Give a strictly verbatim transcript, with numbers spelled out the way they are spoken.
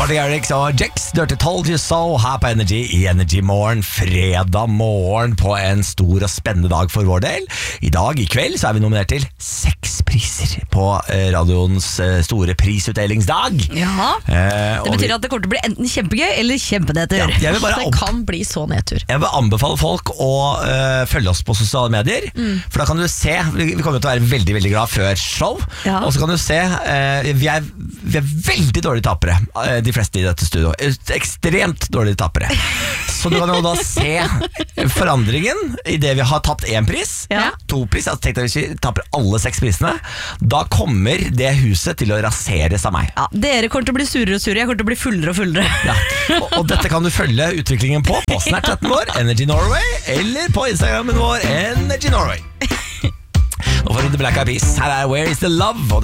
Martin Garrix og Jex, Dirty Told You So, her på Energy i Energy Morgen, fredag morgen på en stor og spennende dag for vår del. I dag, i kveld, så er vi nominert til seks priser på radioens store prisutdelingsdag. Ja, eh, det betyr vi, at det kommer til å bli enten kjempegøy eller kjempenedtur. Ja, jeg vil bare Det kan bli så nedtur. Jeg vil anbefale folk å uh, følge oss på sosiale medier, mm. for da kan du se, vi kommer til å være veldig, veldig glad før show, Ja. og så kan du se, uh, vi, er, vi er veldig dårlige tapere, uh, de fleste i dette studio, ekstremt dårlige tapere. Så du kan jo da se forandringen i det vi har tatt en pris, Ja. to pris, altså tenk deg hvis vi taper alle seks prisene, da kommer det huset til å raseres av meg. Ja, dere kommer til å bli surere og surere, jeg kommer til å bli fullere og fullere. Ja. Og, og dette kan du følge utviklingen på på Snapchaten vår, Energy Norway, eller på Instagrammen vår, Energy Norway. Nå får vi The Black Eyed Peas. Her er Where Is The Love?